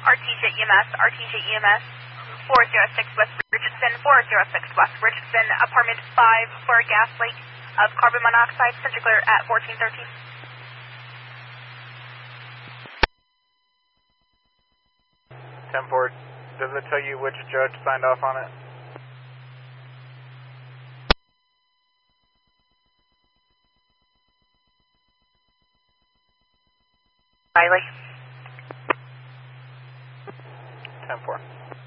RTJ EMS, 406 West Richardson, 406 West Richardson, apartment 5 for gas leak of carbon monoxide, centricular at 1413. 10-4, does it tell you which judge signed off on it? Riley. 10-4.